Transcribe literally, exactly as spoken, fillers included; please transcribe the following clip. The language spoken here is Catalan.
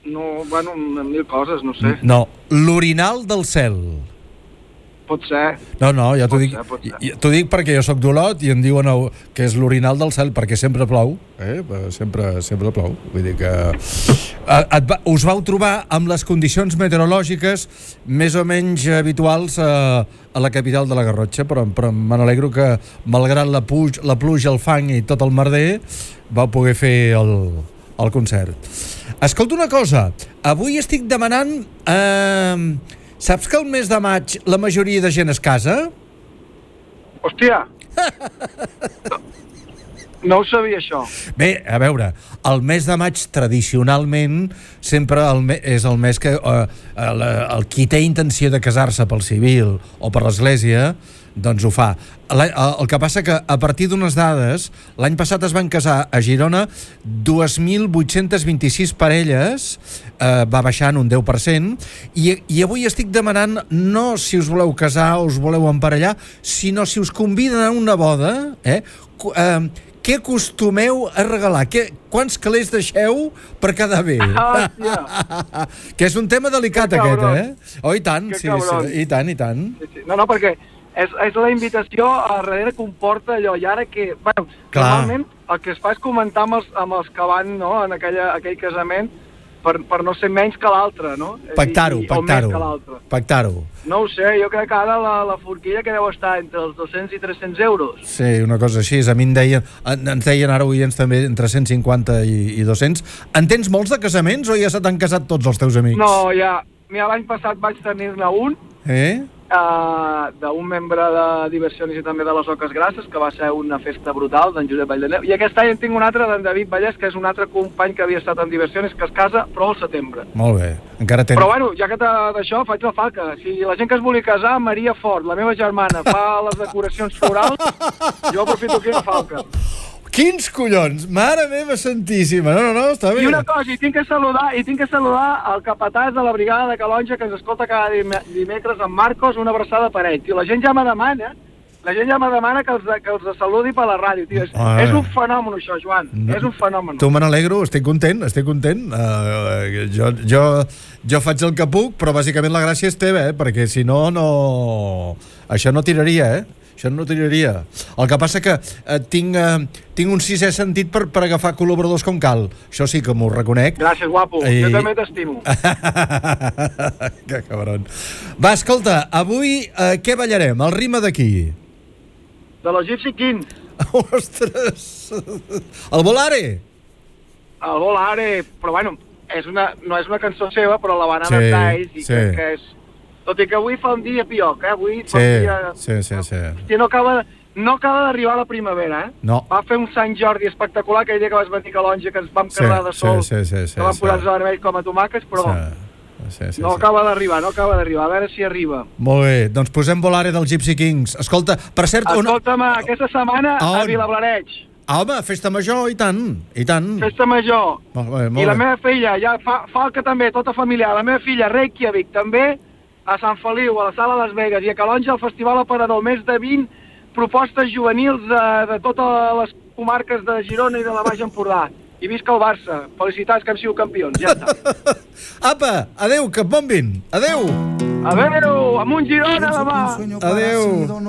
no, bueno, mil coses, no sé. No, l'orinal del cel. Pot ser. No, no, ja t'ho Pot dic, ser, pot ser. ja- t'ho dic perquè jo sóc d'Olot i em diuen el- que és l'orinal del cel perquè sempre plou, eh? Sempre, sempre plou. Vull dir que eh, et va, us vau trobar amb les condicions meteorològiques més o menys habituals a, a la capital de la Garrotxa, però, però me n'alegro que, malgrat la, puig, la pluja, el fang i tot el merder, vau poder fer el, el concert. Escolta una cosa, avui estic demanant... Eh, saps que el mes de maig la majoria de gent es casa? Hòstia! No, no ho sabia, això. Bé, a veure, el mes de maig tradicionalment sempre el me és el mes que eh, el, el qui té intenció de casar-se pel civil o per l'església, doncs ho fa. La, el que passa que a partir d'unes dades, l'any passat es van casar a Girona dos mil vuit-cents vint-i-sis parelles, eh, va baixar en un deu per cent, i, i avui estic demanant no si us voleu casar o us voleu emparellar, sinó si us conviden a una boda, eh, eh què acostumeu a regalar? Què, quants calés deixeu per quedar bé? Ah, que és un tema delicat, que aquest, eh? Oh, i tant, que sí, sí, i tant, i tant. Sí, sí. No, no, perquè és, és la invitació a darrere comporta allò, i ara que... Bueno, Clar. normalment el que es fa és comentar amb els, amb els que van, no?, en aquella, aquell casament, per, per no ser menys que l'altre, no? Pactar-ho, pactar-ho, pactar-ho. No ho sé, jo crec que ara la, la forquilla que deu estar entre els dos-cents i tres-cents euros. Sí, una cosa així. A mi em deien, ens deien ara oients també entre cent cinquanta i, i dos-cents. En tens molts de casaments o ja se t'han casat tots els teus amics? No, ja. Mira, l'any passat vaig tenir-ne un, Eh? Uh, d'un membre de Diversiones i també de les Oques Grasses, que va ser una festa brutal, d'en Josep Valldaneu, i aquest any en tinc un altre d'en David Vallès, que és un altre company que havia estat en Diversiones, que es casa, però al setembre. Molt bé, encara tens... Però bueno, ja que d'això faig la falca. Si la gent que es vulgui casar, Maria Fort, la meva germana, fa les decoracions florals, jo aprofito aquí la falca. Quins collons! Mare meva santíssima! No, no, no, està bé. I una cosa, i tinc que saludar, i tinc que saludar el capatàs de la brigada de Calonja, que ens escolta cada dimecres, en Marcos, una abraçada per ell. Tio, la gent ja me demana, la gent ja me demana que els, que els saludi per la ràdio, tio. És, ah, és un fenomen, això, Joan. No, és un fenomen. Tu me n'alegro, estic content, estic content. Uh, jo, jo, jo faig el que puc, però bàsicament la gràcia és teva, eh? Perquè si no, no... Això no tiraria, eh? Això no tiraria. El que passa que eh, tinc, eh, tinc un sisè sentit per, per agafar col·laboradors com cal. Això sí que m'ho reconec. Gràcies, guapo. I... Jo també t'estimo. Que cabron. Va, escolta, avui eh, què ballarem? El ritme d'aquí? De los Gypsy Kings. Ostres! El Volare? El Volare, però bueno, és una, no és una cançó seva, però la van Sí, adaptar ells i sí. crec que és... Tot i que avui fa un dia pioc, eh? Avui fa Sí, un dia... sí, sí, sí. Hòstia, no acaba, no acaba d'arribar la primavera, eh? No. Va fer un Sant Jordi espectacular aquell dia que vas venir a Calonja, que ens vam Sí, carregar de sol, sí, sí, sí, que vam sí. posar-nos a vermell com a tomàquets, però Sí, sí, sí, no sí. acaba d'arribar, no acaba d'arribar. A veure si arriba. Molt bé, doncs posem Volare dels Gypsy Kings. Escolta, per cert... On... Escolta'm, aquesta setmana On? a Vilablareig. Ah, home, festa major, i tant, i tant. Festa major. Molt bé, molt I la bé. meva filla, ja fa, Falca també, tota familiar. La meva filla, Reykjavik, també, a Sant Feliu, a la Sala Las Vegas, i a Calonja, al Festival Aparador. Més de vint propostes juvenils de, de totes les comarques de Girona i de la Baix Empordà. I visca el Barça. Felicitats, que hem sigut campions. Ja està. Apa, adeu, que bon vin. Adeu. Adeu, amunt Girona, demà. Adeu.